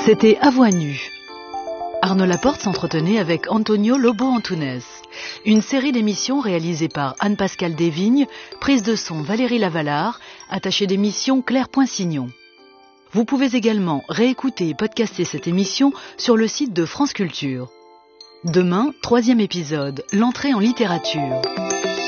C'était À voix nue. Arnaud Laporte s'entretenait avec Antonio Lobo Antunes. Une série d'émissions réalisées par Anne-Pascale Desvignes, prise de son Valérie Lavalard, attachée d'émission Claire Poinsignon. Vous pouvez également réécouter et podcaster cette émission sur le site de France Culture. Demain, 3e épisode, l'entrée en littérature.